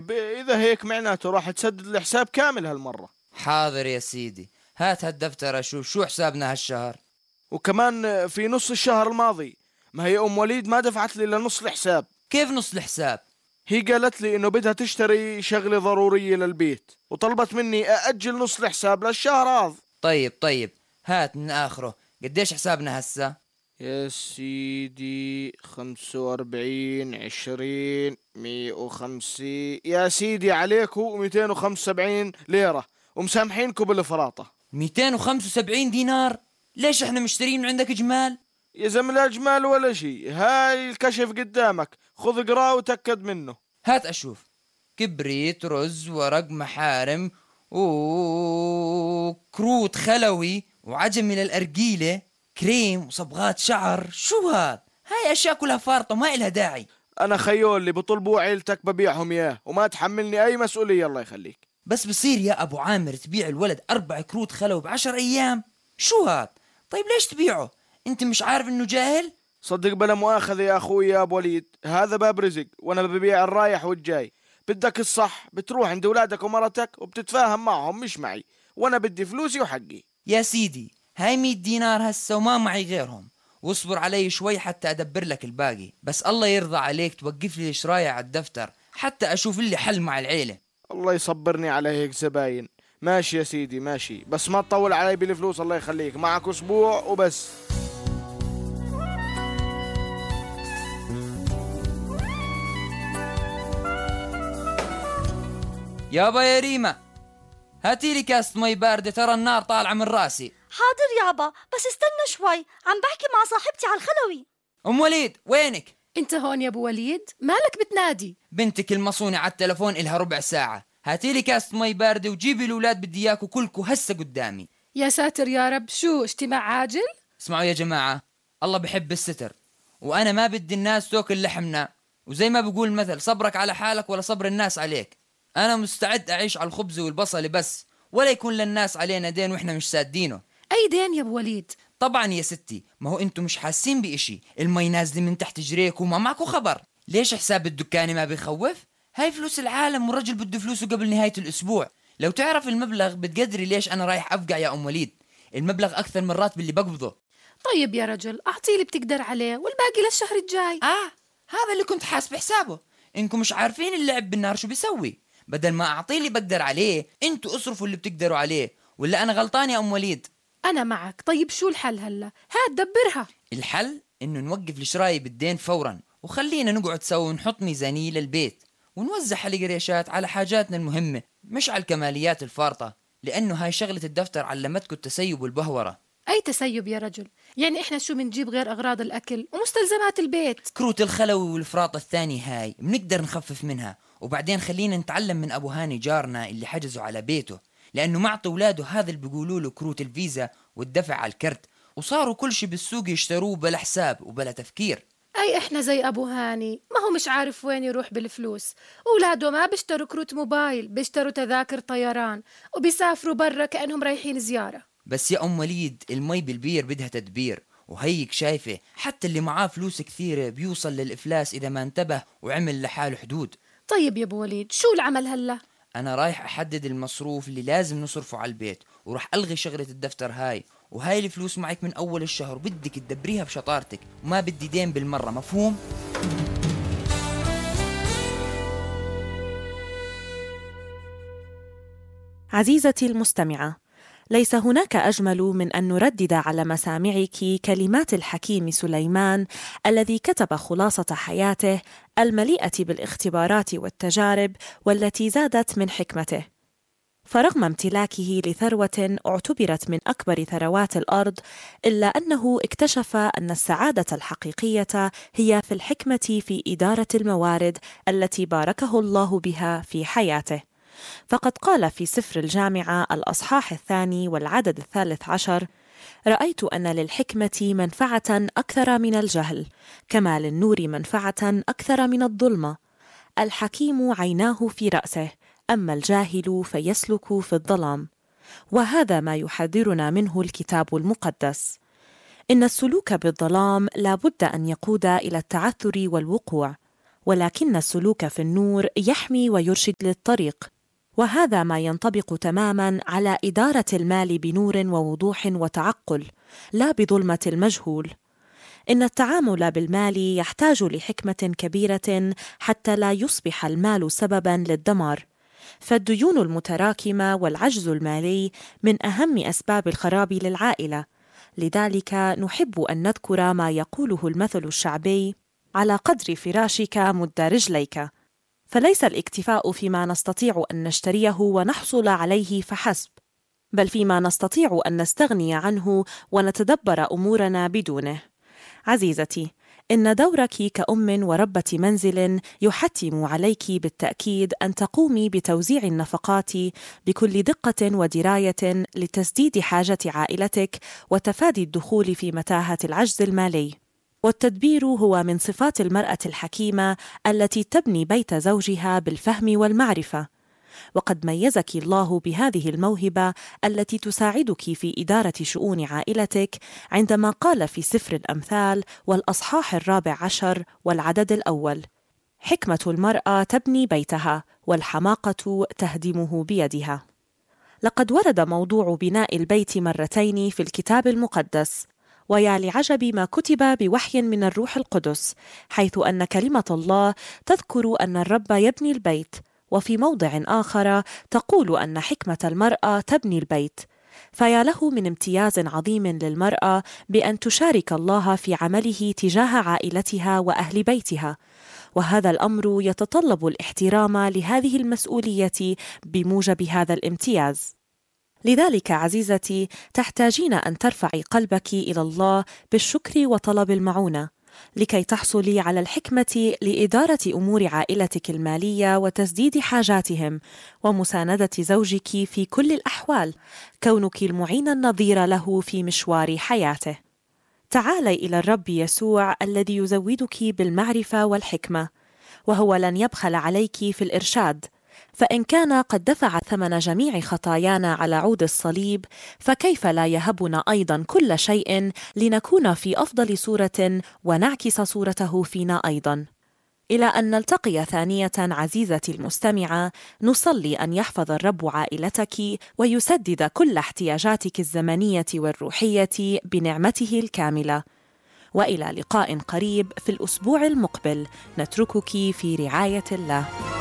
إذا هيك معناته راح تسدد الحساب كامل هالمرة. حاضر يا سيدي، هات هالدفتر أشوف شو حسابنا هالشهر. وكمان في نص الشهر الماضي ما هي أم وليد ما دفعت لي لنص الحساب. كيف نص الحساب؟ هي قالت لي إنه بدها تشتري شغلة ضرورية للبيت وطلبت مني أأجل نص الحساب للشهر هذا. طيب هات من آخره، قديش حسابنا هسا؟ يا سيدي 45 20 150 يا سيدي عليكو 275 ليرة ومسامحينكو بالفراطة. 275 دينار؟ ليش احنا مشترين من عندك جمال؟ يا زلمة لا جمال ولا شي، هاي الكشف قدامك، خذ اقراه وتأكد منه. هات أشوف. كبريت، رز، ورق محارم، وكروت خلوي، وعجمي للأرجيلة، كريم وصبغات شعر. شو هاد؟ هاي أشياء كلها فارطة ما إلها داعي. أنا خيول اللي بطلبوا عيلتك ببيعهم إياه وما تحملني أي مسؤولية الله يخليك. بس بصير يا أبو عامر تبيع الولد 4 كروت خلوي ب10 أيام؟ شو هاد؟ طيب ليش تبيعه؟ أنت مش عارف إنه جاهل؟ صدق بلا مؤاخذة يا أخوي يا أبو وليد، هذا باب رزق وأنا ببيع الرايح والجاي. بدك الصح بتروح عند أولادك ومرتك وبتتفاهم معهم مش معي، وأنا بدي فلوسي وحقي. يا سيدي هاي 100 دينار هسه وما معي غيرهم، واصبر علي شوي حتى أدبر لك الباقي. بس الله يرضى عليك توقف لي الشرايع على الدفتر حتى أشوف لي حل مع العيلة. الله يصبرني على هيك زباين. ماشي يا سيدي ماشي، بس ما تطول علي بالفلوس الله يخليك، معك أسبوع وبس. يابا يا ريما، هاتي لي كاسة مي باردة، ترى النار طالعة من راسي. حاضر يابا، بس استنى شوي، عم بحكي مع صاحبتي على الخلوي. أم وليد وينك؟ انت هون يا ابو وليد، مالك بتنادي؟ بنتك المصونة على التلفون إلها ربع ساعة، هاتي لي كاسة مي باردة وجيبي الأولاد، بدي إياكوا كلكوا هسه قدامي. يا ساتر يا رب، شو اجتماع عاجل؟ اسمعوا يا جماعة، الله بحب الستر، وأنا ما بدي الناس تاكل لحمنا، وزي ما بقول المثل صبرك على حالك ولا صبر الناس عليك. أنا مستعد أعيش على الخبز والبصل بس، ولا يكون للناس علينا دين وإحنا مش سادينه. أي دين يا أبو وليد؟ طبعا يا ستي، ما هو أنتم مش حاسين بإشي، المي نازلة من تحت جريك وما معكو خبر. ليش حساب الدكاني ما بيخوف؟ هاي فلوس العالم والرجل بده فلوسه قبل نهاية الأسبوع. لو تعرف المبلغ بتقدري ليش أنا رايح أفقع يا أم وليد. المبلغ أكثر من راتب اللي بقبضه. طيب يا رجل أعطيه اللي بتقدر عليه والباقي للشهر الجاي. هذا اللي كنت حاسب حسابه. إنكم مش عارفين اللعب بالنار شو بيسوي. بدل ما أعطيه اللي بقدر عليه، أنتوا اصرفوا اللي بتقدروا عليه. ولا أنا غلطان يا أم وليد؟ أنا معك. طيب شو الحل هلا؟ هات دبرها. الحل إنه نوقف الشراي بالدين فورا، وخلينا نقعد سوا ونحط ميزانية للبيت، ونوزع القريشات على حاجاتنا المهمة مش على الكماليات الفارطة، لأنه هاي شغلة الدفتر علمتكم التسيب والبهورة. أي تسيب يا رجل؟ يعني إحنا شو منجيب غير أغراض الأكل ومستلزمات البيت؟ كروت الخلوي والفراط الثاني هاي بنقدر نخفف منها، وبعدين خلينا نتعلم من أبو هاني جارنا اللي حجزوا على بيته، لأنه معطي أولاده هذا اللي بيقولوا له كروت الفيزا والدفع على الكرت، وصاروا كل شي بالسوق يشتروه بلا حساب وبلا تفكير. أي إحنا زي أبو هاني، ما هو مش عارف وين يروح بالفلوس. أولاده ما بيشتروا كروت موبايل، بيشتروا تذاكر طيران وبيسافروا برا كأنهم رايحين زيارة. بس يا أم وليد، المي بالبير بدها تدبير، وهيك شايفة حتى اللي معاه فلوس كثيرة بيوصل للإفلاس إذا ما انتبه وعمل لحاله حدود. طيب يا أبو وليد، شو العمل هلا؟ أنا رايح أحدد المصروف اللي لازم نصرفه على البيت، وراح ألغي شغلة الدفتر هاي، وهاي الفلوس معك من أول الشهر، بدك تدبريها بشطارتك وما بدي دين بالمرة، مفهوم؟ عزيزتي المستمعة، ليس هناك أجمل من أن نردد على مسامعك كلمات الحكيم سليمان الذي كتب خلاصة حياته المليئة بالاختبارات والتجارب والتي زادت من حكمته. فرغم امتلاكه لثروة اعتبرت من أكبر ثروات الأرض، إلا أنه اكتشف أن السعادة الحقيقية هي في الحكمة في إدارة الموارد التي باركه الله بها في حياته. فقد قال في سفر الجامعة الأصحاح 2 والعدد 13: رأيت أن للحكمة منفعة أكثر من الجهل، كما للنور منفعة أكثر من الظلمة. الحكيم عيناه في رأسه، أما الجاهل فيسلك في الظلام. وهذا ما يحذرنا منه الكتاب المقدس. إن السلوك بالظلام لا بد أن يقود إلى التعثر والوقوع، ولكن السلوك في النور يحمي ويرشد للطريق، وهذا ما ينطبق تماماً على إدارة المال بنور ووضوح وتعقل، لا بظلمة المجهول. إن التعامل بالمال يحتاج لحكمة كبيرة حتى لا يصبح المال سبباً للدمار، فالديون المتراكمة والعجز المالي من أهم أسباب الخراب للعائلة. لذلك نحب أن نذكر ما يقوله المثل الشعبي: على قدر فراشك مد رجليك. فليس الاكتفاء فيما نستطيع أن نشتريه ونحصل عليه فحسب، بل فيما نستطيع أن نستغني عنه ونتدبر أمورنا بدونه. عزيزتي، إن دورك كأم وربة منزل يحتم عليك بالتأكيد أن تقومي بتوزيع النفقات بكل دقة ودراية لتسديد حاجة عائلتك وتفادي الدخول في متاهة العجز المالي. والتدبير هو من صفات المرأة الحكيمة التي تبني بيت زوجها بالفهم والمعرفة، وقد ميزك الله بهذه الموهبة التي تساعدك في إدارة شؤون عائلتك، عندما قال في سفر الأمثال والأصحاح 14 والعدد الأول: حكمة المرأة تبني بيتها والحماقة تهدمه بيدها. لقد ورد موضوع بناء البيت مرتين في الكتاب المقدس، ويا لعجب ما كتب بوحي من الروح القدس، حيث أن كلمة الله تذكر أن الرب يبني البيت، وفي موضع آخر تقول أن حكمة المرأة تبني البيت. فيا له من امتياز عظيم للمرأة بأن تشارك الله في عمله تجاه عائلتها وأهل بيتها، وهذا الأمر يتطلب الاحترام لهذه المسؤولية بموجب هذا الامتياز. لذلك عزيزتي، تحتاجين أن ترفعي قلبك إلى الله بالشكر وطلب المعونة، لكي تحصلي على الحكمة لإدارة أمور عائلتك المالية وتسديد حاجاتهم، ومساندة زوجك في كل الأحوال، كونك المعين النظير له في مشوار حياته. تعالي إلى الرب يسوع الذي يزودك بالمعرفة والحكمة، وهو لن يبخل عليك في الإرشاد، فإن كان قد دفع ثمن جميع خطايانا على عود الصليب، فكيف لا يهبنا أيضا كل شيء لنكون في أفضل صورة ونعكس صورته فينا أيضا. إلى أن نلتقي ثانية عزيزتي المستمعة، نصلي أن يحفظ الرب عائلتك ويسدد كل احتياجاتك الزمنية والروحية بنعمته الكاملة. وإلى لقاء قريب في الأسبوع المقبل، نتركك في رعاية الله.